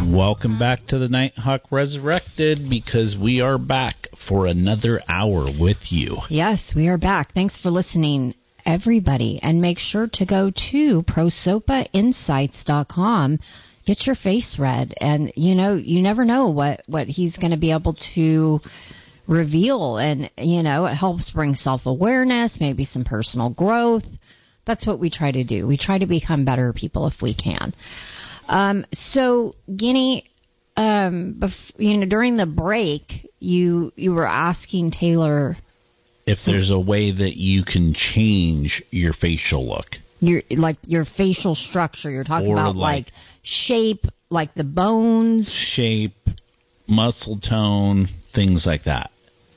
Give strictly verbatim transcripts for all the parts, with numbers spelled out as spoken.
Welcome back to the Nighthawk Resurrected, because we are back for another hour with you. Yes, we are back. Thanks for listening, everybody. And make sure to go to prosopa insights dot com. Get your face read. And, you know, you never know what, what he's going to be able to reveal. And, you know, it helps bring self-awareness, maybe some personal growth. That's what we try to do. We try to become better people if we can. Um, so, Guinea, um, bef- you know, during the break, you you were asking Taylor if there's a way that you can change your facial look, your like your facial structure. You're talking or about like, like shape, like the bones, shape, muscle tone, things like that.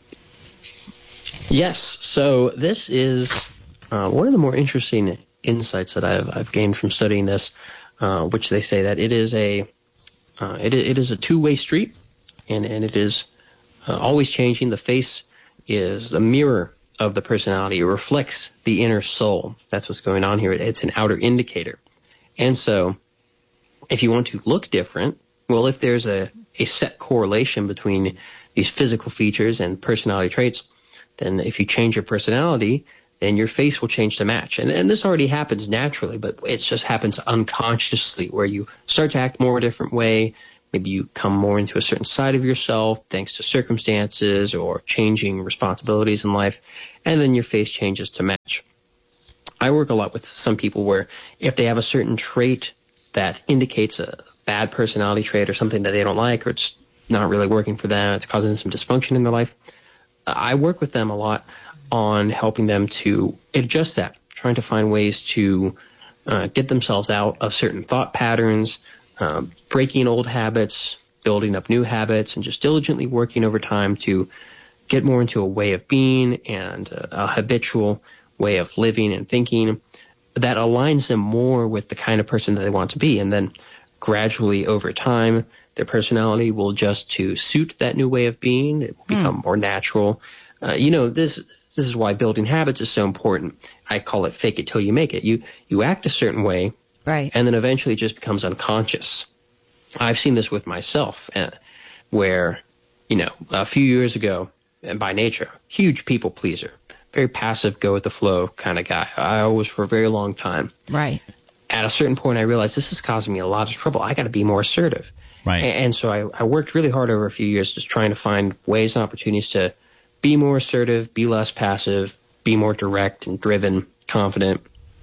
Yes. So this is uh, one of the more interesting insights that I've I've gained from studying this. Uh, which they say that it is a uh, it, it is a two-way street, and, and it is uh, always changing. The face is a mirror of the personality. It reflects the inner soul. That's what's going on here. It's an outer indicator. And so if you want to look different, well, if there's a, a set correlation between these physical features and personality traits, then if you change your personality, then your face will change to match. And, and this already happens naturally, but it just happens unconsciously, where you start to act more a different way. Maybe you come more into a certain side of yourself thanks to circumstances or changing responsibilities in life, and then your face changes to match. I work a lot with some people where if they have a certain trait that indicates a bad personality trait or something that they don't like, or it's not really working for them, it's causing some dysfunction in their life, I work with them a lot on helping them to adjust that, trying to find ways to uh, get themselves out of certain thought patterns, um, breaking old habits, building up new habits, and just diligently working over time to get more into a way of being and a, a habitual way of living and thinking that aligns them more with the kind of person that they want to be. And then gradually over time, their personality will adjust to suit that new way of being. It will become mm. more natural. Uh, you know, this... This is why building habits is so important. I call it fake it till you make it. You you act a certain way, right, and then eventually it just becomes unconscious. I've seen this with myself, uh, where, you know, a few years ago, and by nature, huge people pleaser, very passive, go with the flow kind of guy. I was for a very long time. Right. At a certain point, I realized this is causing me a lot of trouble. I got to be more assertive. Right. And, and so I, I worked really hard over a few years just trying to find ways and opportunities to be more assertive, be less passive, be more direct and driven, confident.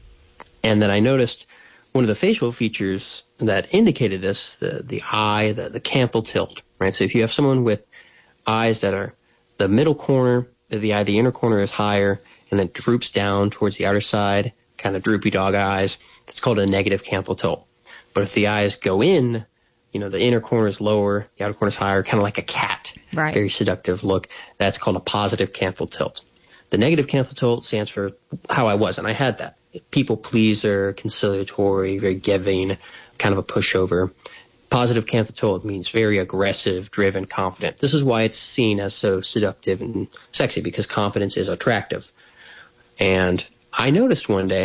And then I noticed one of the facial features that indicated this, the, the eye, the, the canthal tilt, right? So if you have someone with eyes that are the middle corner of the eye, the inner corner is higher, and then droops down towards the outer side, kind of droopy dog eyes, that's called a negative canthal tilt. But if the eyes go in, you know, the inner corner is lower, the outer corner is higher, kind of like a cat. Right. Very seductive look. That's called a positive canthal tilt. The negative canthal tilt stands for how I was, and I had that. People pleaser, conciliatory, very giving, kind of a pushover. Positive canthal tilt means very aggressive, driven, confident. This is why it's seen as so seductive and sexy, because confidence is attractive. And I noticed one day,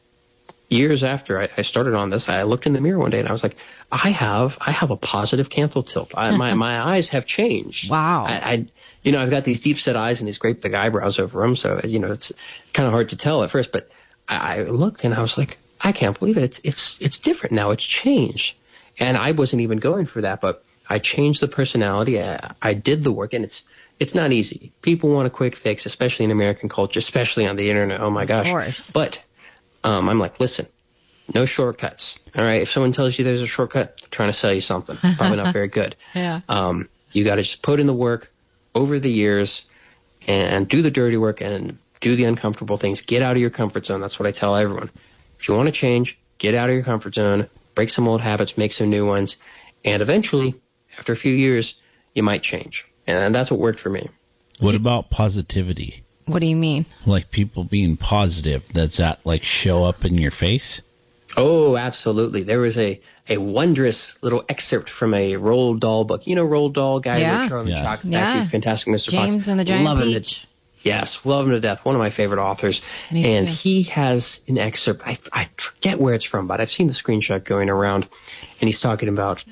years after I, I started on this, I looked in the mirror one day and I was like, I have, I have a positive canthal tilt. I, my, my eyes have changed. Wow. I, I, you know, I've got these deep set eyes and these great big eyebrows over them. So, you know, it's kind of hard to tell at first, but I, I looked and I was like, I can't believe it. It's, it's, it's different now. It's changed. And I wasn't even going for that, but I changed the personality. I, I did the work, and it's, it's not easy. People want a quick fix, especially in American culture, especially on the internet. Oh my gosh. Of course. But, um, I'm like, listen, no shortcuts. All right. If someone tells you there's a shortcut, they're trying to sell you something. Probably not very good. Yeah. Um, you got to just put in the work over the years and do the dirty work and do the uncomfortable things. Get out of your comfort zone. That's what I tell everyone. If you want to change, get out of your comfort zone, break some old habits, make some new ones, and eventually, after a few years, you might change. And that's what worked for me. What about positivity? What do you mean? Like people being positive, does that like show up in your face? Oh, absolutely. There was a, a wondrous little excerpt from a Roald Dahl book. You know Roald Dahl, Guy yeah. Ritchie on the Yes. Chocolate Yeah. Factory, Fantastic Mister James Fox. and the Giant Love him Peach. to, yes, love him to death. One of my favorite authors. Me and too. he has an excerpt. I, I forget where it's from, but I've seen the screenshot going around. And he's talking about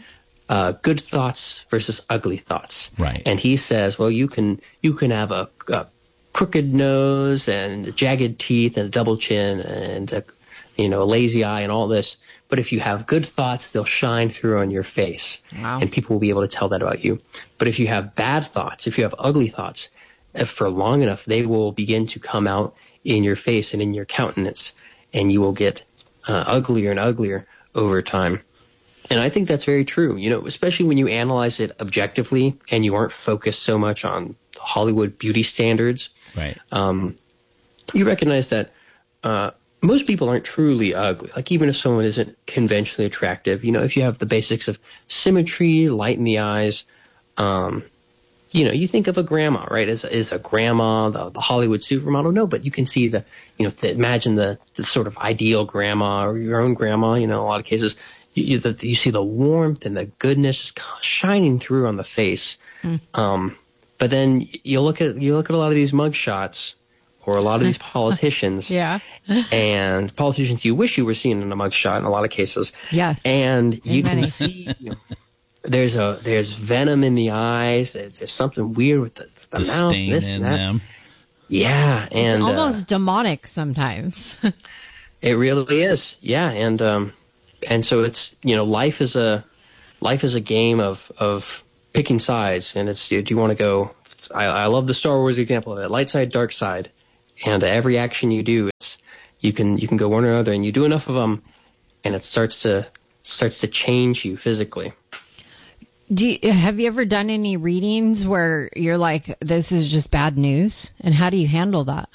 uh, good thoughts versus ugly thoughts. Right. And he says, well, you can you can have a, a crooked nose and jagged teeth and a double chin and a, you know, a lazy eye and all this. But if you have good thoughts, they'll shine through on your face. Wow. And people will be able to tell that about you. But if you have bad thoughts, if you have ugly thoughts, if for long enough, they will begin to come out in your face and in your countenance, and you will get uh, uglier and uglier over time. And I think that's very true, you know, especially when you analyze it objectively and you aren't focused so much on Hollywood beauty standards. Right. Um, you recognize that uh, most people aren't truly ugly. Like, even if someone isn't conventionally attractive, you know, if you have the basics of symmetry, light in the eyes, um, you know, you think of a grandma, right? Is is a grandma the, the Hollywood supermodel? No, but you can see the, you know, the, imagine the, the sort of ideal grandma or your own grandma. You know, in a lot of cases, you, you, the, you see the warmth and the goodness just shining through on the face. Mm. Um, but then you look at you look at a lot of these mug shots or a lot of these politicians, yeah, and politicians you wish you were seeing in a mug shot in a lot of cases. Yes, and you many. can see. You know, There's a there's venom in the eyes. There's, there's something weird with the, the, the mouth. stain This in and that. them. Yeah, and it's almost uh, demonic sometimes. it really is. Yeah, and um, and so it's, you know, life is a life is a game of of picking sides, and it's, do you want to go? I, I love the Star Wars example of it: light side, dark side, and uh, every action you do, it's you can you can go one or another, and you do enough of them, and it starts to starts to change you physically. Do you, have you ever done any readings where you're like, this is just bad news? And how do you handle that?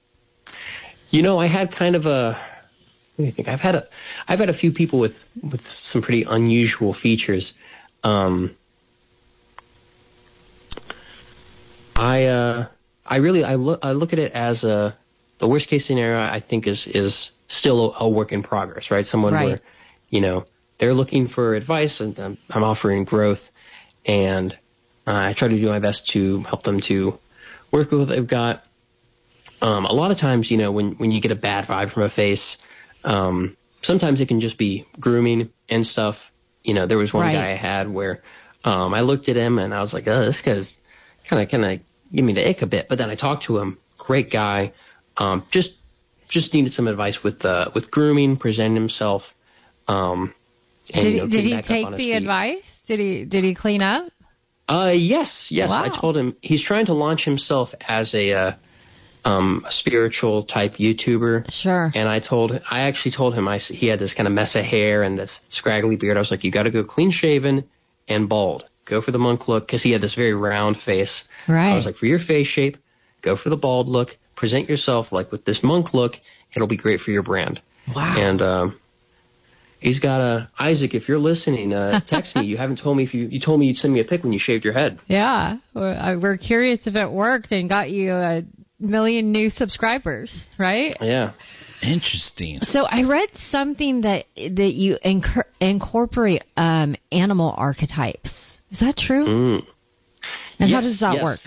You know, I had kind of a, what do you think? I've had a, I've had a few people with, with some pretty unusual features. Um, I, uh, I really, I look, I look at it as a, the worst case scenario, I think is, is still a, a work in progress, right? Someone right. where, you know, they're looking for advice, and I'm, I'm offering growth, and uh, I try to do my best to help them to work with what they've got. Um, a lot of times, you know, when, when you get a bad vibe from a face, um, sometimes it can just be grooming and stuff. You know, there was one right. guy I had where um, I looked at him and I was like, oh, this guy's kind of kind of give me the ick a bit. But then I talked to him, great guy, um, just just needed some advice with uh, with grooming, presenting himself. Um, And, did you know, did he back take up on the his feet. advice? Did he did he clean up? Uh, yes, yes. Wow. I told him he's trying to launch himself as a uh, um a spiritual type YouTuber. Sure. And I told I actually told him I he had this kind of mess of hair and this scraggly beard. I was like, you got to go clean shaven and bald. Go for the monk look, because he had this very round face. Right. I was like, for your face shape, go for the bald look. Present yourself like with this monk look. It'll be great for your brand. Wow. And um. He's got a, Isaac, if you're listening, uh, text me. You haven't told me if you, you told me you'd send me a pic when you shaved your head. Yeah. We're curious if it worked and got you a million new subscribers, right? Yeah. Interesting. So I read something that that you inc- incorporate um, animal archetypes. Is that true? Mm. And yes, how does that yes. work?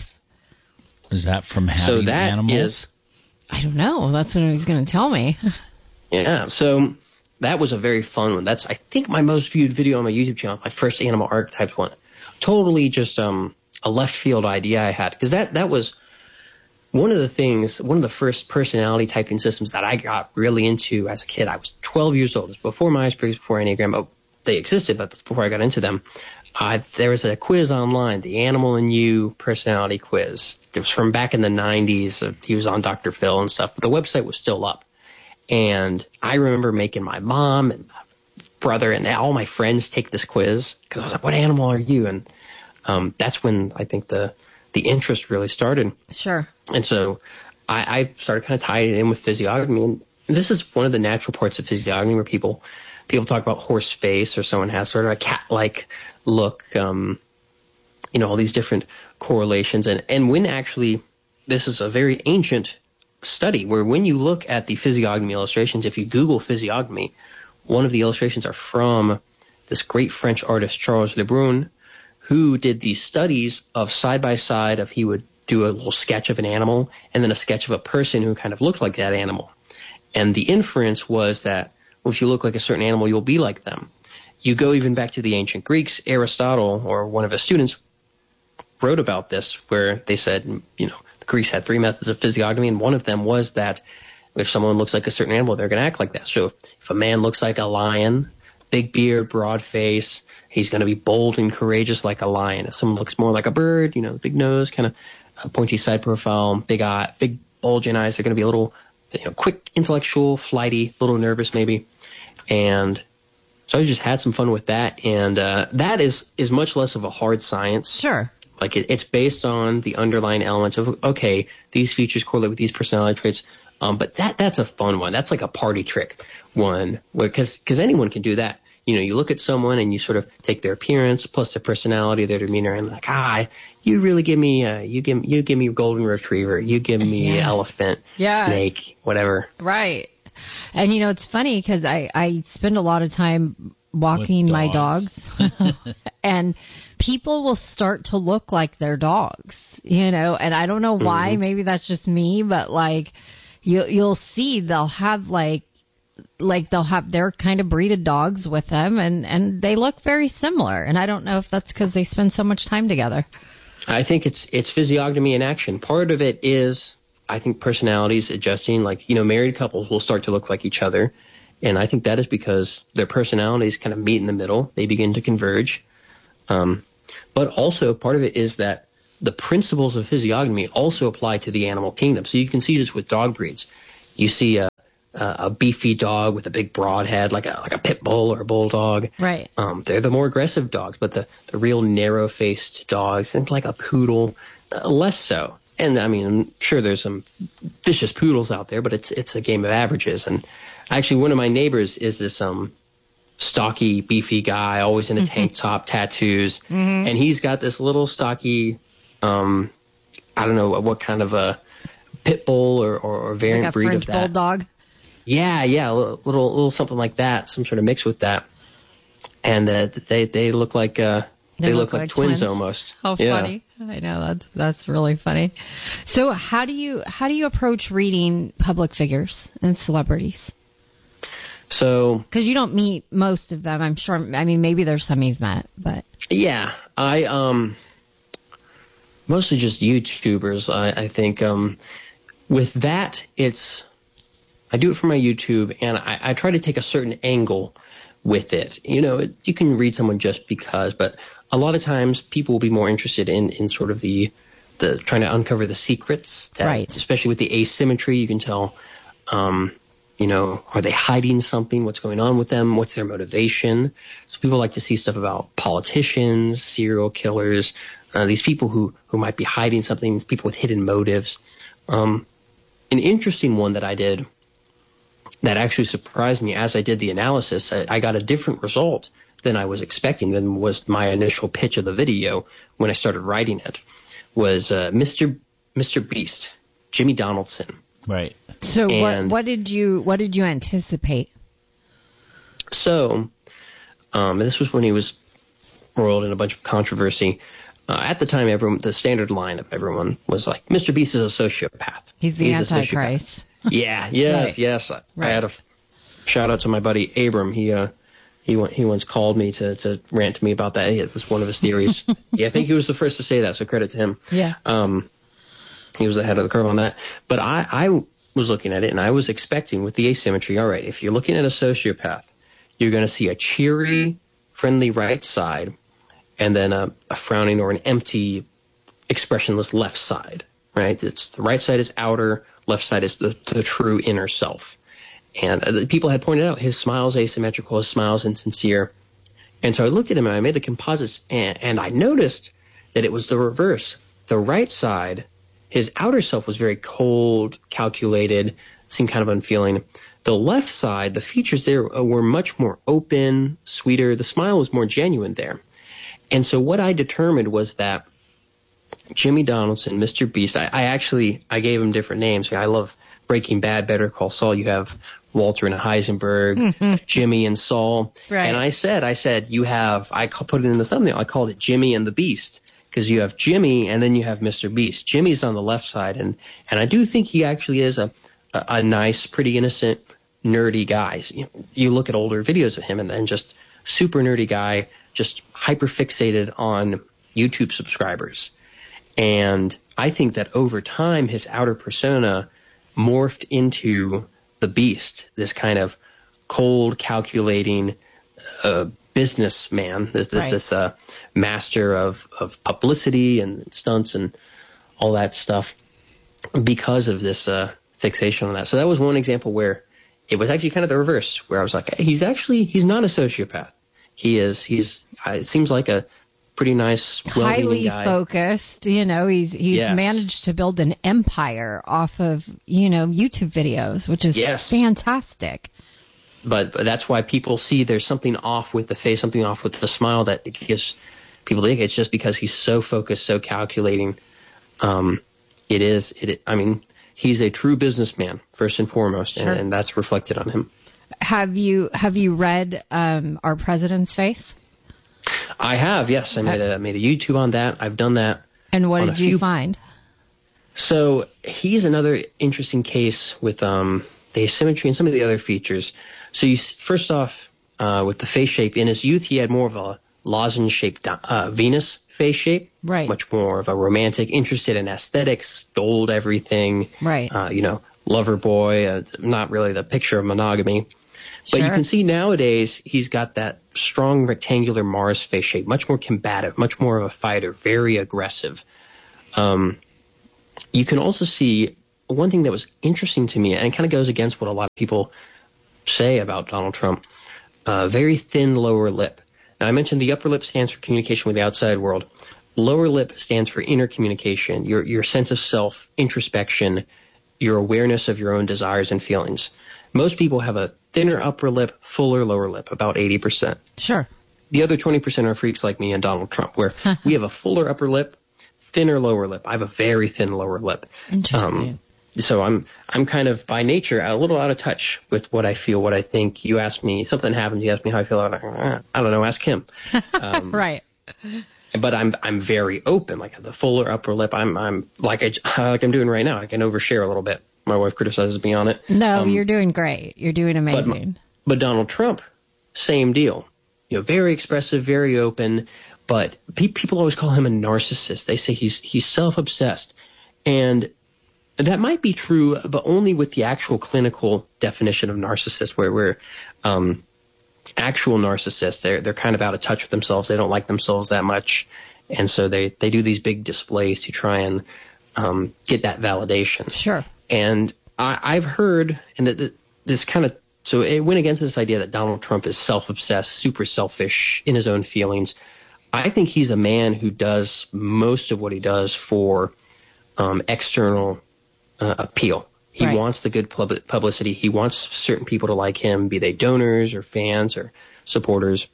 Is that from having so that animals? Is, I don't know. That's what he's going to tell me. yeah. So that was a very fun one. That's, I think, my most viewed video on my YouTube channel, my first animal archetypes one. Totally just um, a left field idea I had, because that, that was one of the things, one of the first personality typing systems that I got really into as a kid. I was twelve years old. It was before Myers-Briggs, before Enneagram. Oh, they existed, but before I got into them, uh, there was a quiz online, the Animal in You personality quiz. It was from back in the nineties. He was on Doctor Phil and stuff, but the website was still up. And I remember making my mom and brother and all my friends take this quiz, because I was like, what animal are you? And um, that's when I think the, the interest really started. Sure. And so I, I started kind of tying it in with physiognomy. And this is one of the natural parts of physiognomy where people people talk about horse face, or someone has sort of a cat-like look, um, you know, all these different correlations. And, and when actually, this is a very ancient study where when you look at the physiognomy illustrations, if you Google physiognomy, one of the illustrations are from this great French artist, Charles Lebrun, who did these studies of side by side of, he would do a little sketch of an animal and then a sketch of a person who kind of looked like that animal. And the inference was that, well, if you look like a certain animal, you'll be like them. you go even back to the ancient Greeks, Aristotle, or one of his students, wrote about this, where they said, you know, the Greeks had three methods of physiognomy, and one of them was that if someone looks like a certain animal, they're going to act like that. So if a man looks like a lion, big beard, broad face, he's going to be bold and courageous like a lion. If someone looks more like a bird, you know, big nose, kind of a pointy side profile, big eye, big bulging eyes, they're going to be a little, you know, quick, intellectual, flighty, a little nervous maybe. And so I just had some fun with that. And uh, that is, is much less of a hard science. Sure. Like it, it's based on the underlying elements of, okay, these features correlate with these personality traits. Um, but that that's a fun one. That's like a party trick one, because because anyone can do that. You know, you look at someone and you sort of take their appearance plus their personality, their demeanor, and like, ah, you really give me, uh, you give you give me golden retriever, you give me yes. elephant, yes. snake, whatever. Right. And you know, it's funny because I I spend a lot of time walking dogs. my dogs, and people will start to look like their dogs. You know, and I don't know why. Mm-hmm. Maybe that's just me, but like. You, you'll see they'll have like, like they'll have their kind of breed of dogs with them, and, and they look very similar. And I don't know if that's because they spend so much time together. I think it's it's physiognomy in action. Part of it is, I think, personalities adjusting. Like, you know, married couples will start to look like each other. And I think that is because their personalities kind of meet in the middle. They begin to converge. Um, but also part of it is that the principles of physiognomy also apply to the animal kingdom. So you can see this with dog breeds. You see a, a, a beefy dog with a big broad head, like a like a pit bull or a bulldog. Right. Um, they're the more aggressive dogs, but the, the real narrow-faced dogs, think like a poodle, uh, less so. And I mean, I'm sure there's some vicious poodles out there, but it's it's a game of averages. And actually, one of my neighbors is this um stocky, beefy guy, always in a tank top, tattoos, mm-hmm. and he's got this little stocky. Um, I don't know what kind of a pit bull or, or, or variant like a breed French of that. bulldog. Yeah, yeah, a little, little, little something like that, some sort of mix with that, and uh, they they look like uh, they, they look, look like, like twins, twins almost. Oh, yeah. Funny! I know that's that's really funny. So how do you how do you approach reading public figures and celebrities? So because you don't meet most of them, I'm sure. I mean, maybe there's some you've met, but yeah, I um. Mostly just YouTubers, I, I think. Um, with that, it's I do it for my YouTube, and I, I try to take a certain angle with it. You know, it, you can read someone just because, but a lot of times people will be more interested in, in sort of the the trying to uncover the secrets. That, right. Especially with the asymmetry, you can tell. Um, you know, are they hiding something? What's going on with them? What's their motivation? So people like to see stuff about politicians, serial killers. Uh, these people who, who might be hiding something, these people with hidden motives. Um, an interesting one that I did that actually surprised me as I did the analysis, I, I got a different result than I was expecting, than was my initial pitch of the video when I started writing it, was uh, Mister Mister Beast, Jimmy Donaldson. Right. So what, what did you what did you anticipate? So um, this was when he was roiled in a bunch of controversy. Uh, at the time, everyone, the standard line of everyone was like, Mister Beast is a sociopath. He's the He's Antichrist. Yeah, yes, right. yes. I, right. I had a f- shout out to my buddy Abram. He uh, he he once called me to, to rant to me about that. It was one of his theories. Yeah, I think he was the first to say that, so credit to him. Yeah. Um, he was ahead of the curve on that. But I, I was looking at it, and I was expecting with the asymmetry, all right, if you're looking at a sociopath, you're going to see a cheery, friendly right side, and then a, a frowning or an empty, expressionless left side, right? It's the right side is outer, left side is the, the true inner self. And uh, the people had pointed out his smile is asymmetrical, his smile is insincere. And so I looked at him and I made the composites, and, and I noticed that it was the reverse. The right side, his outer self was very cold, calculated, seemed kind of unfeeling. The left side, the features there were much more open, sweeter. The smile was more genuine there. And so what I determined was that Jimmy Donaldson, Mister Beast, I, I actually, I gave him different names. I love Breaking Bad, Better Call Saul. You have Walter and Heisenberg, mm-hmm. Jimmy and Saul. Right. And I said, I said, you have, I put it in the thumbnail, I called it Jimmy and the Beast. Because you have Jimmy and then you have Mister Beast. Jimmy's on the left side, and, and I do think he actually is a, a, a nice, pretty innocent, nerdy guy. You, you look at older videos of him and then just super nerdy guy, just hyper fixated on YouTube subscribers. And I think that over time, his outer persona morphed into the beast, this kind of cold, calculating uh, businessman, this this, right. this uh, master of, of publicity and stunts and all that stuff because of this uh, fixation on that. So that was one example where it was actually kind of the reverse, where I was like, hey, he's actually, he's not a sociopath. He is, he's, uh, it seems like a pretty nice, highly guy. focused. You know, he's he's yes. managed to build an empire off of, you know, YouTube videos, which is yes. fantastic. But, but that's why people see there's something off with the face, something off with the smile that gives people think it's just because he's so focused, so calculating. Um, it is. It. I mean, he's a true businessman first and foremost, sure. and, and that's reflected on him. Have you have you read um, Our President's Face? I have, yes. I made a made a YouTube on that. I've done that. And what did you few... find? So he's another interesting case with um, the asymmetry and some of the other features. So you, first off, uh, with the face shape, in his youth he had more of a lozenge-shaped uh, Venus face shape, right? Much more of a romantic, interested in aesthetics, gold everything, right? Uh, you know, lover boy. Uh, not really the picture of monogamy. But sure. you can see nowadays he's got that strong rectangular Mars face shape, much more combative, much more of a fighter, very aggressive. Um, you can also see one thing that was interesting to me, and kind of goes against what a lot of people say about Donald Trump, uh, very thin lower lip. Now, I mentioned the upper lip stands for communication with the outside world. Lower lip stands for inner communication, your your sense of self, introspection, your awareness of your own desires and feelings. Most people have a thinner upper lip, fuller lower lip, about eighty percent. Sure. The other twenty percent are freaks like me and Donald Trump, where we have a fuller upper lip, thinner lower lip. I have a very thin lower lip. Interesting. Um, so I'm I'm kind of by nature a little out of touch with what I feel, what I think. You ask me, something happens, you ask me how I feel. I'm like, eh, I don't know, ask him. Um, right. But I'm I'm very open. Like the fuller upper lip, I'm I'm like I like I'm doing right now. I can overshare a little bit. My wife criticizes me on it. No, um, you're doing great. You're doing amazing. But, but Donald Trump, same deal. You know, very expressive, very open. But pe- people always call him a narcissist. They say he's he's self-obsessed, and that might be true, but only with the actual clinical definition of narcissist, where we're um, actual narcissists. They're they're kind of out of touch with themselves. They don't like themselves that much, and so they they do these big displays to try and um, get that validation. Sure. And I, I've heard, and that this kind of, so it went against this idea that Donald Trump is self-obsessed, super selfish in his own feelings. I think he's a man who does most of what he does for um, external uh, appeal. He right. wants the good pub- publicity. He wants certain people to like him, be they donors or fans or supporters.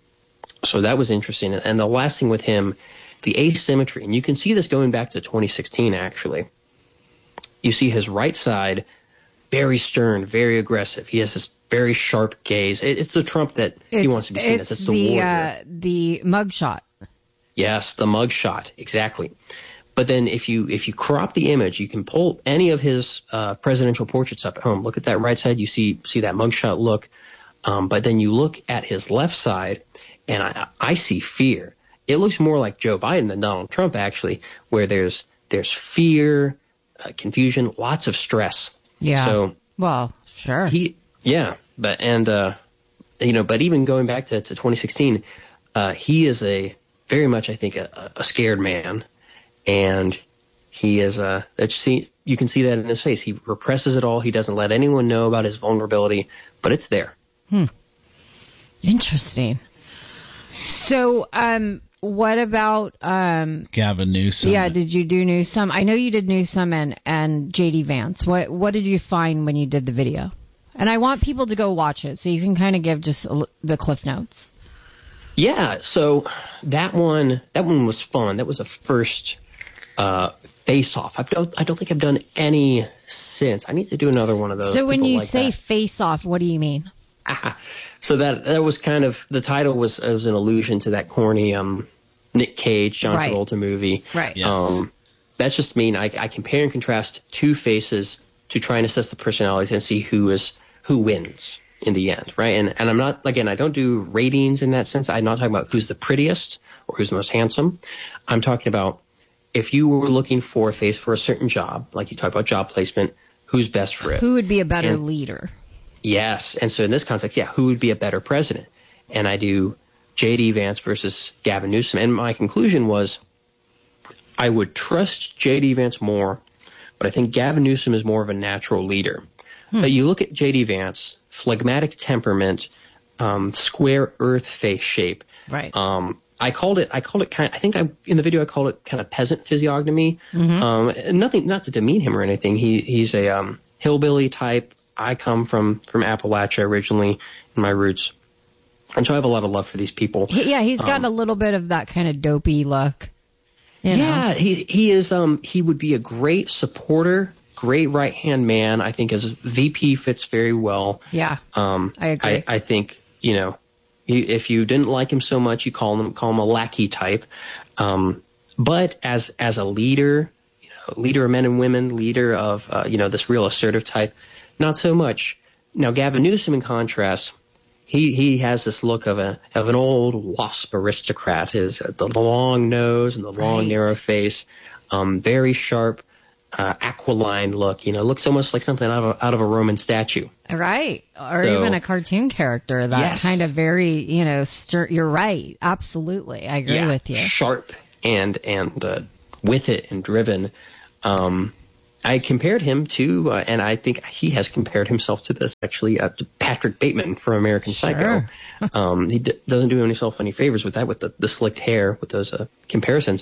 So that was interesting. And the last thing with him, the asymmetry, and you can see this going back to twenty sixteen, actually. You see his right side, very stern, very aggressive. He has this very sharp gaze. It, it's the Trump that it's, he wants to be seen it's as. It's the, the warrior. Uh, the mugshot. Yes, the mugshot, exactly. But then if you if you crop the image, you can pull any of his uh, presidential portraits up at home. Look at that right side. You see see that mugshot look. Um, but then you look at his left side, and I, I see fear. It looks more like Joe Biden than Donald Trump, actually, where there's there's fear, Uh, confusion, lots of stress. Yeah. So well, sure. He, yeah, but and uh, you know, but even going back to, to twenty sixteen, uh, he is a very much, I think, a, a scared man, and he is a. That see, you can see that in his face. He represses it all. He doesn't let anyone know about his vulnerability, but it's there. Hmm. Interesting. So, um. What about um, Gavin Newsom? Yeah, did you do Newsom? I know you did Newsom and, and J D Vance. What what did you find when you did the video? And I want people to go watch it, so you can kind of give just a, the cliff notes. Yeah, so that one that one was fun. That was a first uh, face-off. I don't I don't think I've done any since. I need to do another one of those. So when People you like say that. face-off, what do you mean? So that that was kind of the title was was an allusion to that corny um, Nick Cage, John right. Travolta movie. Right. Yes. Um, that's just mean I, I compare and contrast two faces to try and assess the personalities and see who is who wins. in the end, right? And and I'm not, again, I don't do ratings in that sense. I'm not talking about who's the prettiest or who's the most handsome. I'm talking about if you were looking for a face for a certain job, like you talk about job placement, who's best for it? Who would be a better and, leader? Yes. And so in this context, yeah, who would be a better president? And I do J D Vance versus Gavin Newsom. And my conclusion was I would trust J D Vance more, but I think Gavin Newsom is more of a natural leader. Hmm. But you look at J D Vance, phlegmatic temperament, um, square earth face shape. Right. Um, I called it, I called it kind of, I think I, in the video I called it kind of peasant physiognomy. Mm-hmm. Um, nothing, not to demean him or anything. He, he's a, um, hillbilly type. I come from, from Appalachia originally in my roots. And so I have a lot of love for these people. Yeah, he's got um, a little bit of that kind of dopey look. You yeah, know. he he is. Um, he would be a great supporter, great right hand man. I think as V P fits very well. Yeah, um, I agree. I, I think you know, he, if you didn't like him so much, you call him call him a lackey type. Um, but as as a leader, you know, leader of men and women, leader of uh, you know this real assertive type, not so much. Now Gavin Newsom, in contrast. He he has this look of a of an old WASP aristocrat. His the long nose and the long right. narrow face, um, very sharp, uh, aquiline look. You know, looks almost like something out of a, out of a Roman statue. Right, or so, even a cartoon character. That yes. kind of very you know. Stir- you're right. Absolutely, I agree yeah, with you. Sharp and and uh, with it and driven. Um, I compared him to, uh, and I think he has compared himself to this actually, uh, to Patrick Bateman from American Psycho. Sure. um, he d- doesn't do himself any favors with that, with the, the slicked hair, with those uh, comparisons.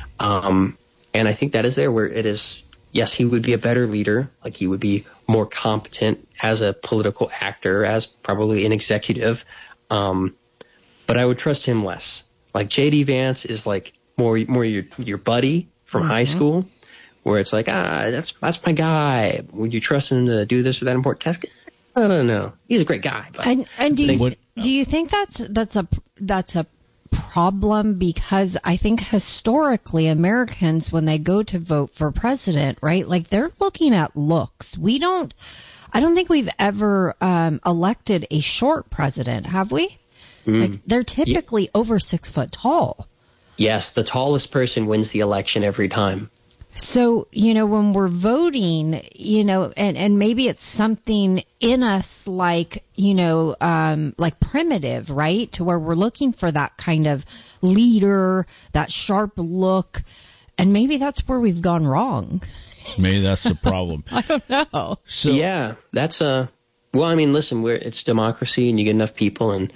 Um, and I think that is there where it is. Yes, he would be a better leader. Like he would be more competent as a political actor, as probably an executive. Um, but I would trust him less. Like J D Vance is like more more your your buddy from mm-hmm. high school. Where it's like, ah, that's that's my guy. Would you trust him to do this or that important task? I don't know. He's a great guy. But and and do you what, do you think that's that's a that's a problem? Because I think historically Americans, when they go to vote for president, right, like they're looking at looks. We don't. I don't think we've ever um, elected a short president, have we? Mm. Like they're typically yeah. over six foot tall. Yes, the tallest person wins the election every time. So, you know, when we're voting, you know, and, and maybe it's something in us like, you know, um, like primitive, right? To where we're looking for that kind of leader, that sharp look. And maybe that's where we've gone wrong. Maybe that's the problem. I don't know. So yeah, that's a, well, I mean, listen, we're, it's democracy and you get enough people and,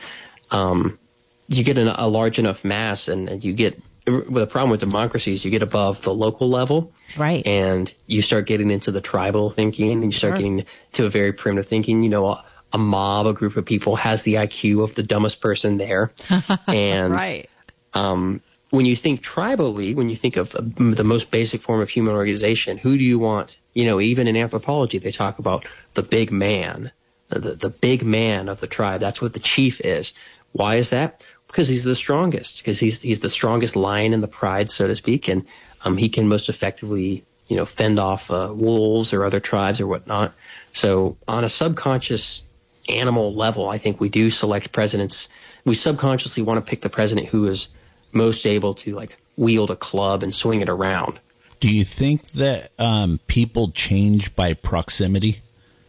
um, you get an, a large enough mass and, and you get, well, the problem with democracy is you get above the local level. Right. And you start getting into the tribal thinking and you start sure. getting to a very primitive thinking. You know, a, a mob, a group of people has the I Q of the dumbest person there. And right. um, when you think tribally, when you think of uh, the most basic form of human organization, who do you want? You know, even in anthropology, they talk about the big man, the, the, the big man of the tribe. That's what the chief is. Why is that? Because he's the strongest, because he's he's the strongest lion in the pride, so to speak, and um, he can most effectively, you know, fend off uh, wolves or other tribes or whatnot. So on a subconscious animal level, I think we do select presidents. We subconsciously want to pick the president who is most able to, like, wield a club and swing it around. Do you think that um, people change by proximity?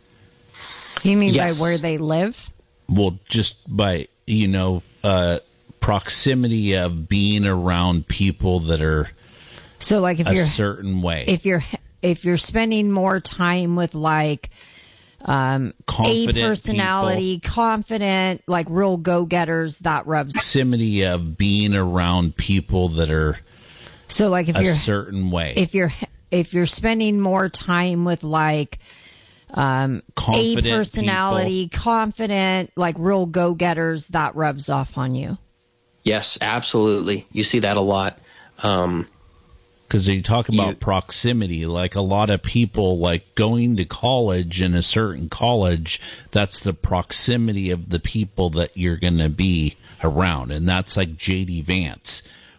You mean yes. by where they live? Well, just by, you know, uh, proximity of being around people that are so like if a you're certain way. If you're if you're spending more time with like um, confident a personality, people, confident, like real go-getters, that rubs. Proximity of being around people that are so like if a you're certain way. If you're if you're spending more time with like um, confident a personality, people. confident, like real go-getters, that rubs off on you. Yes, absolutely. You see that a lot. Um, Because you talk about you, proximity, like a lot of people, like going to college in a certain college, that's the proximity of the people that you're going to be around. And that's like J D Vance.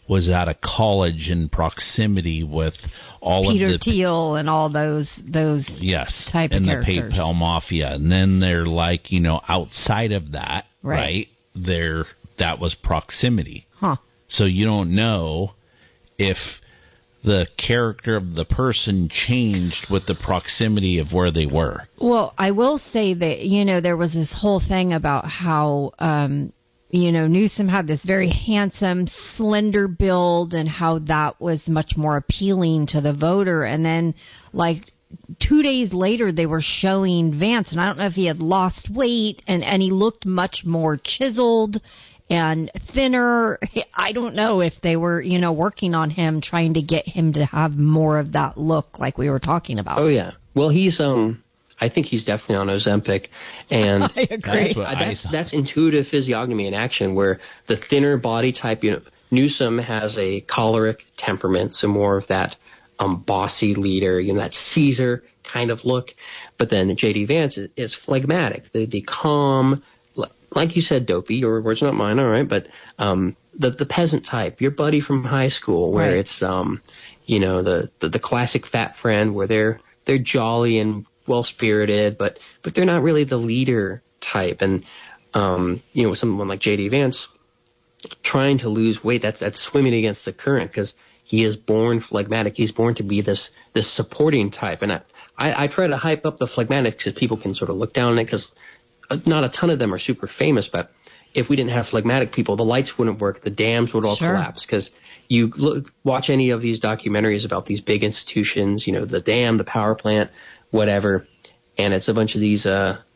was at a college in proximity with all Peter of the Thiel and all those those yes, type and of the characters. PayPal mafia, and then they're like, you know, outside of that, Right. right? There, that was proximity. Huh. So you don't know if the character of the person changed with the proximity of where they were. Well, I will say that, you know, there was this whole thing about how, um, you know, Newsom had this very handsome, slender build and how that was much more appealing to the voter. And then, like, two days later, they were showing Vance, and I don't know if he had lost weight, and, and he looked much more chiseled and thinner. I don't know if they were, you know, working on him, trying to get him to have more of that look like we were talking about. Oh, yeah. Well, he's, um, I think he's definitely on Ozempic. And I agree. That's what I that's, thought. that's intuitive physiognomy in action, where the thinner body type, you know, Newsom has a choleric temperament, so more of that um, bossy leader, you know, that Caesar kind of look. But then J D. Vance is, is phlegmatic, the, the calm, like you said, dopey, your words, not mine, all right, but um, the the peasant type, your buddy from high school, where Right. it's, um, you know, the, the, the classic fat friend, where they're they're jolly and well-spirited, but, but they're not really the leader type. And, um, you know, someone like J D. Vance trying to lose weight, that's that's swimming against the current, because he is born phlegmatic. He's born to be this this supporting type. And I, I, I try to hype up the phlegmatics so people can sort of look down on it, because not a ton of them are super famous, but if we didn't have phlegmatic people, the lights wouldn't work, the dams would all Sure. collapse. Because you look, watch any of these documentaries about these big institutions, you know, the dam, the power plant, whatever, and it's a bunch of these uh,